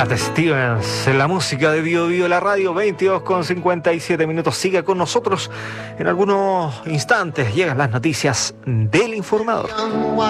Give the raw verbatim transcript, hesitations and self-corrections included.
Cat Stevens, en la música de Bio Bio, la radio, veintidós con cincuenta y siete minutos. Siga con nosotros. En algunos instantes llegan las noticias del informador.